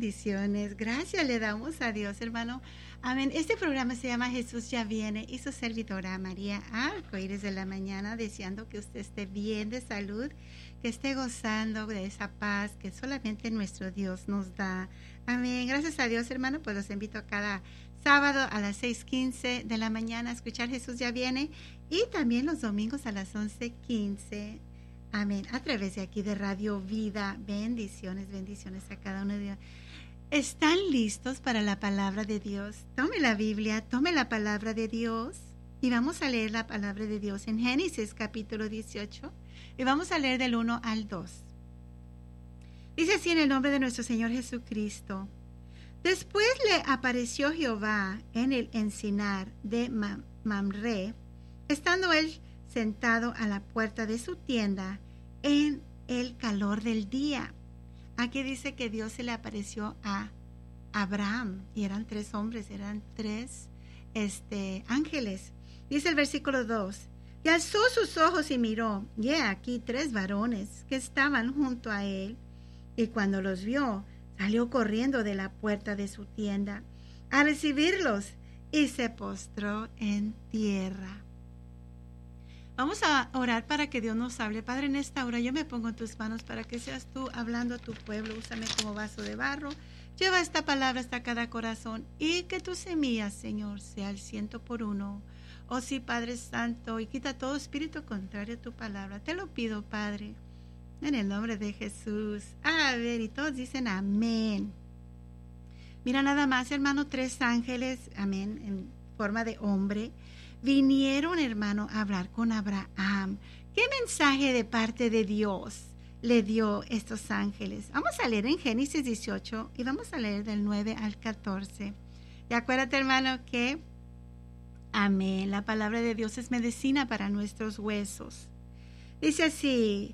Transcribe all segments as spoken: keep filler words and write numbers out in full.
bendiciones. Gracias le damos a Dios, hermano. Amén. Este programa se llama Jesús ya viene y su servidora María Arcoíris de la mañana, deseando que usted esté bien de salud, que esté gozando de esa paz que solamente nuestro Dios nos da. Amén. Gracias a Dios, hermano, pues los invito a cada sábado a las seis quince de la mañana a escuchar Jesús ya viene y también los domingos a las once quince. Amén. A través de aquí de Radio Vida. Bendiciones, bendiciones a cada uno de Dios. ¿Están listos para la palabra de Dios? Tome la Biblia, tome la palabra de Dios y vamos a leer la palabra de Dios en Génesis capítulo dieciocho y vamos a leer del uno al dos. Dice así en el nombre de nuestro Señor Jesucristo. Después le apareció Jehová en el encinar de Mamre, estando él sentado a la puerta de su tienda en el calor del día. Aquí dice que Dios se le apareció a Abraham y eran tres hombres, eran tres este, ángeles. Dice el versículo dos, y alzó sus ojos y miró, y he aquí tres varones que estaban junto a él, y cuando los vio, salió corriendo de la puerta de su tienda a recibirlos y se postró en tierra. Vamos a orar para que Dios nos hable. Padre, en esta hora yo me pongo en tus manos para que seas tú hablando a tu pueblo. Úsame como vaso de barro. Lleva esta palabra hasta cada corazón y que tu semilla, Señor, sea el ciento por uno. Oh sí, Padre Santo, y quita todo espíritu contrario a tu palabra. Te lo pido, Padre, en el nombre de Jesús. A ver, y todos dicen amén. Mira nada más, hermano, tres ángeles, amén, en forma de hombre, vinieron, hermano, a hablar con Abraham. ¿Qué mensaje de parte de Dios le dio estos ángeles? Vamos a leer en Génesis dieciocho y vamos a leer del nueve al catorce. Y acuérdate, hermano, que, amén, la palabra de Dios es medicina para nuestros huesos. Dice así,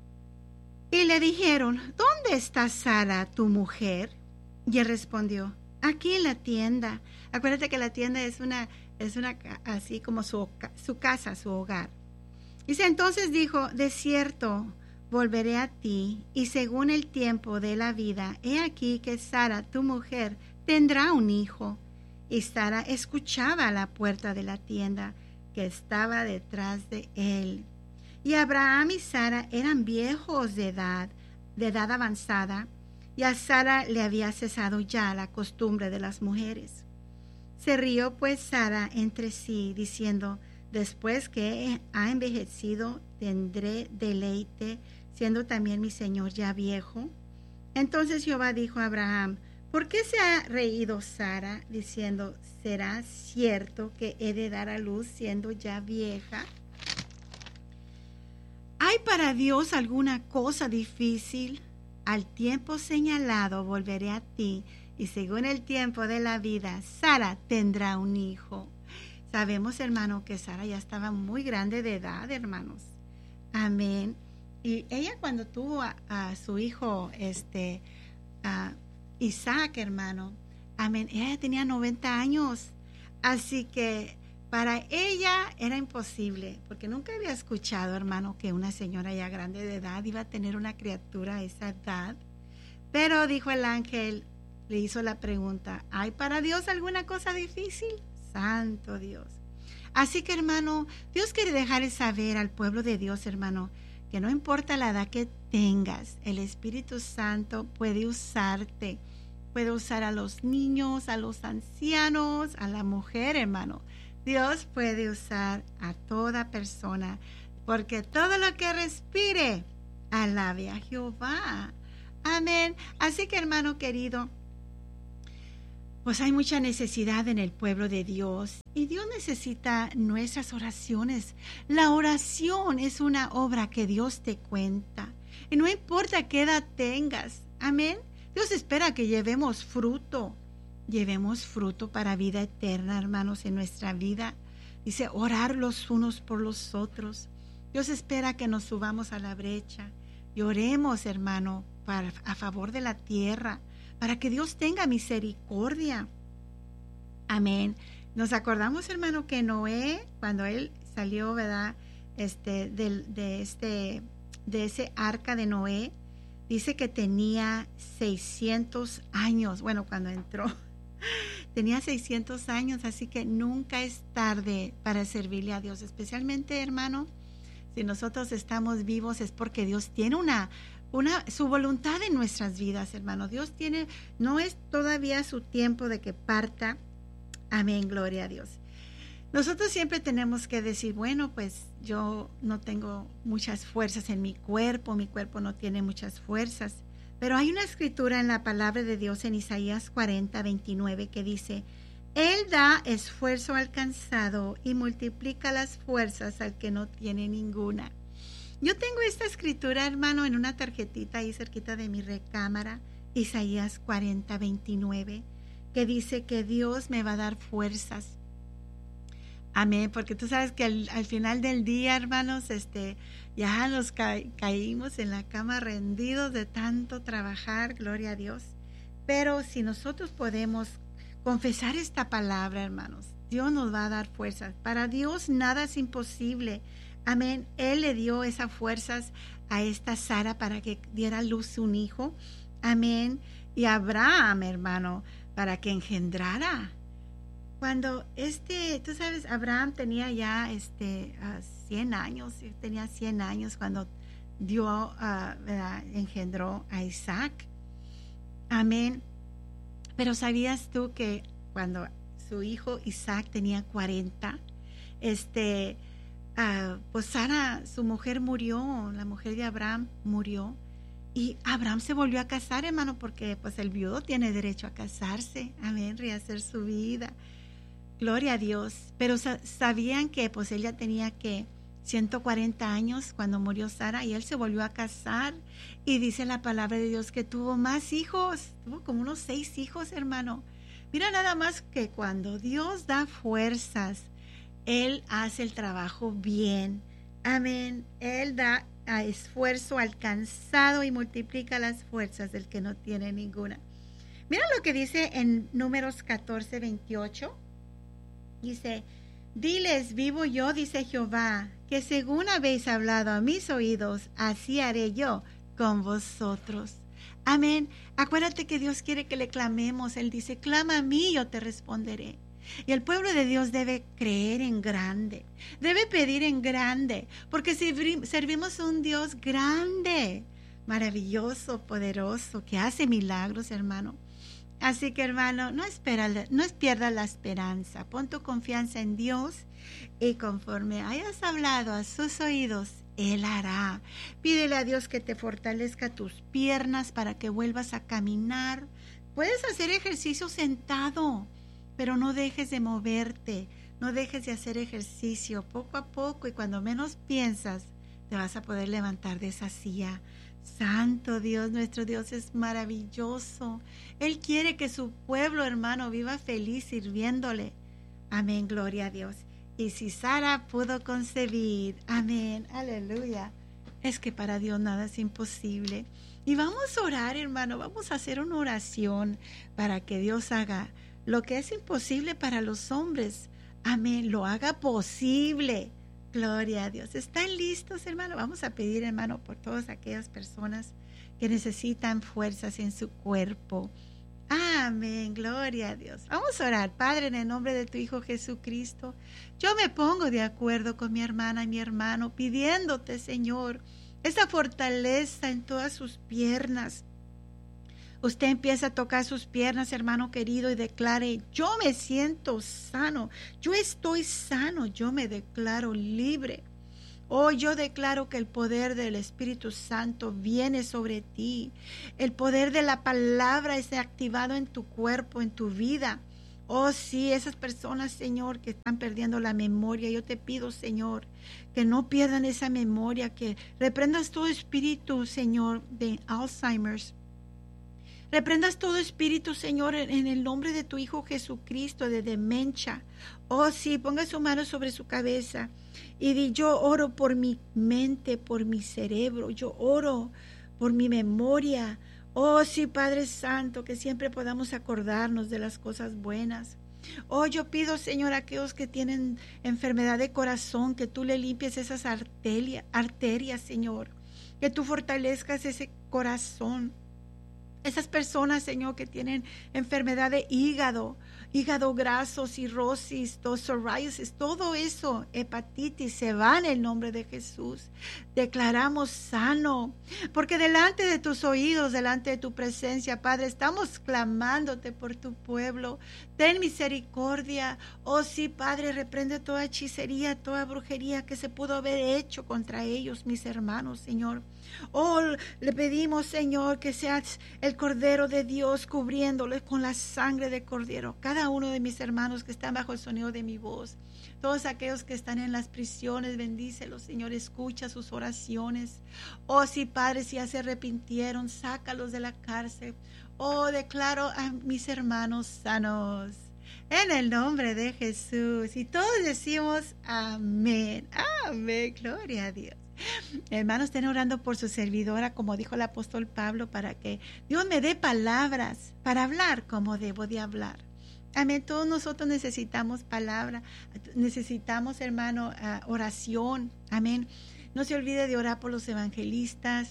y le dijeron, ¿dónde está Sara, tu mujer? Y él respondió, aquí en la tienda. Acuérdate que la tienda es una Es una así como su, su casa, su hogar. Dice, entonces dijo, de cierto, volveré a ti, y según el tiempo de la vida, he aquí que Sara, tu mujer, tendrá un hijo. Y Sara escuchaba a la puerta de la tienda que estaba detrás de él. Y Abraham y Sara eran viejos de edad, de edad avanzada, y a Sara le había cesado ya la costumbre de las mujeres. Se rió pues Sara entre sí, diciendo, después que ha envejecido, tendré deleite, siendo también mi señor ya viejo. Entonces Jehová dijo a Abraham, ¿por qué se ha reído Sara, diciendo, ¿será cierto que he de dar a luz siendo ya vieja? ¿Hay para Dios alguna cosa difícil? Al tiempo señalado volveré a ti, y según el tiempo de la vida, Sara tendrá un hijo. Sabemos, hermano, que Sara ya estaba muy grande de edad, hermanos. Amén. Y ella cuando tuvo a, a su hijo, este, a Isaac, hermano, amén, ella tenía noventa años. Así que para ella era imposible, porque nunca había escuchado, hermano, que una señora ya grande de edad iba a tener una criatura a esa edad. Pero dijo el ángel, le hizo la pregunta, ¿hay para Dios alguna cosa difícil? Santo Dios. Así que, hermano, Dios quiere dejar saber al pueblo de Dios, hermano, que no importa la edad que tengas, el Espíritu Santo puede usarte. Puede usar a los niños, a los ancianos, a la mujer, hermano. Dios puede usar a toda persona, porque todo lo que respire, alabe a Jehová. Amén. Así que, hermano querido, pues hay mucha necesidad en el pueblo de Dios y Dios necesita nuestras oraciones. La oración es una obra que Dios te cuenta y no importa qué edad tengas. Amén. Dios espera que llevemos fruto, llevemos fruto para vida eterna, hermanos, en nuestra vida. Dice, orar los unos por los otros. Dios espera que nos subamos a la brecha y oremos, hermano, para, a favor de la tierra, para que Dios tenga misericordia. Amén. Nos acordamos, hermano, que Noé, cuando él salió, ¿verdad? Este, de, de, este, de ese arca de Noé, dice que tenía seiscientos años, bueno, cuando entró, tenía seiscientos años, así que nunca es tarde para servirle a Dios, especialmente, hermano, si nosotros estamos vivos es porque Dios tiene una, una, su voluntad en nuestras vidas, hermano. Dios tiene, no es todavía su tiempo de que parta. Amén, gloria a Dios. Nosotros siempre tenemos que decir, bueno, pues yo no tengo muchas fuerzas en mi cuerpo, mi cuerpo no tiene muchas fuerzas, pero hay una escritura en la palabra de Dios en Isaías cuarenta, veintinueve que dice, Él da esfuerzo al cansado y multiplica las fuerzas al que no tiene ninguna. Yo tengo esta escritura, hermano, en una tarjetita ahí cerquita de mi recámara, Isaías cuarenta, veintinueve, que dice que Dios me va a dar fuerzas. Amén, porque tú sabes que al, al final del día, hermanos, este, ya nos ca caímos en la cama rendidos de tanto trabajar, gloria a Dios. Pero si nosotros podemos confesar esta palabra, hermanos, Dios nos va a dar fuerzas. Para Dios nada es imposible. Amén. Él le dio esas fuerzas a esta Sara para que diera a luz un hijo. Amén. Y a Abraham, hermano, para que engendrara. Cuando este, tú sabes, Abraham tenía ya este, uh, cien años, tenía cien años cuando dio, uh, engendró a Isaac. Amén. Pero ¿sabías tú que cuando su hijo Isaac tenía cuarenta, este, uh, pues Sara, su mujer murió, la mujer de Abraham murió, y Abraham se volvió a casar, hermano, porque pues el viudo tiene derecho a casarse, amén, rehacer su vida. Gloria a Dios. Pero sabían que pues ella tenía que ciento cuarenta años cuando murió Sara y él se volvió a casar y dice la palabra de Dios que tuvo más hijos, tuvo como unos seis hijos, hermano. Mira nada más que cuando Dios da fuerzas, Él hace el trabajo bien. Amén. Él da a esfuerzo al cansado y multiplica las fuerzas del que no tiene ninguna. Mira lo que dice en Números catorce, veintiocho. Dice, diles, vivo yo, dice Jehová, que según habéis hablado a mis oídos, así haré yo con vosotros. Amén. Acuérdate que Dios quiere que le clamemos. Él dice, clama a mí, yo te responderé. Y el pueblo de Dios debe creer en grande, debe pedir en grande, porque servimos a un Dios grande, maravilloso, poderoso, que hace milagros, hermano. Así que, hermano, no, espera, no pierdas la esperanza. Pon tu confianza en Dios y conforme hayas hablado a sus oídos, Él hará. Pídele a Dios que te fortalezca tus piernas para que vuelvas a caminar. Puedes hacer ejercicio sentado, pero no dejes de moverte, no dejes de hacer ejercicio poco a poco y cuando menos piensas, te vas a poder levantar de esa silla. Santo Dios, nuestro Dios es maravilloso. Él quiere que su pueblo, hermano, viva feliz sirviéndole. Amén, gloria a Dios. Y si Sara pudo concebir, amén, aleluya, es que para Dios nada es imposible. Y vamos a orar, hermano, vamos a hacer una oración para que Dios haga lo que es imposible para los hombres. Amén, lo haga posible. Gloria a Dios. ¿Están listos, hermano? Vamos a pedir, hermano, por todas aquellas personas que necesitan fuerzas en su cuerpo. Amén, gloria a Dios. Vamos a orar. Padre, en el nombre de tu Hijo Jesucristo, yo me pongo de acuerdo con mi hermana y mi hermano, pidiéndote, Señor, esa fortaleza en todas sus piernas. Usted empieza a tocar sus piernas, hermano querido, y declare, yo me siento sano, yo estoy sano, yo me declaro libre. Oh, yo declaro que el poder del Espíritu Santo viene sobre ti. El poder de la palabra es activado en tu cuerpo, en tu vida. Oh, sí, esas personas, Señor, que están perdiendo la memoria, yo te pido, Señor, que no pierdan esa memoria, que reprendas todo espíritu, Señor, de Alzheimer's. Reprendas todo espíritu, Señor, en, en el nombre de tu Hijo Jesucristo, de demencia. Oh, sí, ponga su mano sobre su cabeza y di, yo oro por mi mente, por mi cerebro, yo oro por mi memoria. Oh, sí, Padre Santo, que siempre podamos acordarnos de las cosas buenas. Oh, yo pido, Señor, a aquellos que tienen enfermedad de corazón, que tú le limpies esas arterias, arterias, Señor. que tú fortalezcas ese corazón. Esas personas, Señor, que tienen enfermedad de hígado, hígado graso, cirrosis, psoriasis, todo eso, hepatitis, se va en el nombre de Jesús. Declaramos sano, porque delante de tus oídos, delante de tu presencia, Padre, estamos clamándote por tu pueblo. Ten misericordia. Oh sí, Padre, reprende toda hechicería, toda brujería que se pudo haber hecho contra ellos, mis hermanos, Señor. Oh, le pedimos, Señor, que seas el Cordero de Dios cubriéndoles con la sangre de Cordero. Cada uno de mis hermanos que están bajo el sonido de mi voz, todos aquellos que están en las prisiones, bendícelos, Señor, escucha sus oraciones. Oh, sí, Padre, si ya se arrepintieron, sácalos de la cárcel. Oh, declaro a mis hermanos sanos. En el nombre de Jesús. Y todos decimos amén. Amén. Gloria a Dios. Hermanos, estén orando por su servidora, como dijo el apóstol Pablo, para que Dios me dé palabras para hablar como debo de hablar. Amén. Todos nosotros necesitamos palabra, necesitamos, hermano, uh, oración. Amén. No se olvide de orar por los evangelistas,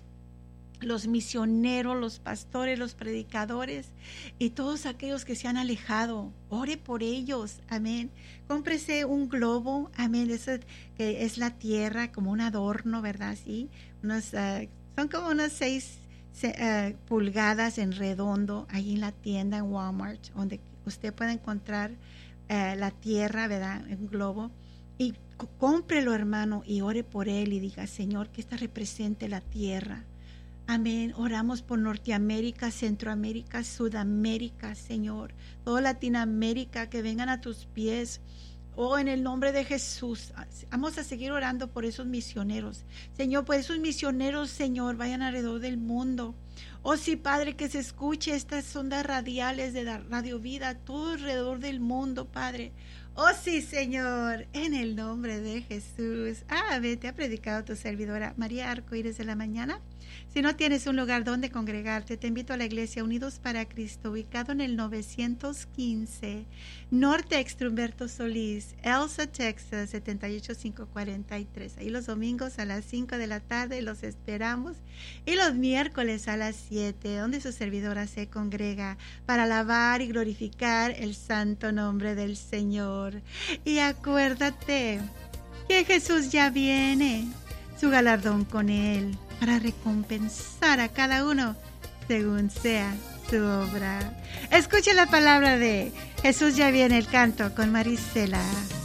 los misioneros, los pastores, los predicadores y todos aquellos que se han alejado. Ore por ellos. Amén. Cómprese un globo. Amén. Eso que es la tierra, como un adorno, ¿verdad? Sí. Unos, uh, son como unas seis uh, pulgadas en redondo ahí en la tienda en Walmart, donde usted puede encontrar uh, la tierra, ¿verdad? Un globo. Y cómprelo, hermano, y ore por él y diga, Señor, que esta represente la tierra. Amén. Oramos por Norteamérica, Centroamérica, Sudamérica, Señor. Toda Latinoamérica, que vengan a tus pies. Oh, en el nombre de Jesús. Vamos a seguir orando por esos misioneros. Señor, por esos misioneros, Señor, vayan alrededor del mundo. Oh, sí, Padre, que se escuche estas ondas radiales de la Radio Vida, todo alrededor del mundo, Padre. Oh, sí, Señor, en el nombre de Jesús. Ah, ve, te ha predicado tu servidora María Arcoíris de la Mañana. Si no tienes un lugar donde congregarte, te invito a la Iglesia Unidos para Cristo, ubicado en el novecientos quince Norte Extra Humberto Solís, Elsa, Texas, siete ocho cinco cuatro tres. Ahí los domingos a las cinco de la tarde los esperamos, y los miércoles a las siete, donde su servidora se congrega para alabar y glorificar el santo nombre del Señor. Y acuérdate que Jesús ya viene, su galardón con él, para recompensar a cada uno según sea su obra. Escuche la palabra de Jesús ya viene, el canto con Marisela.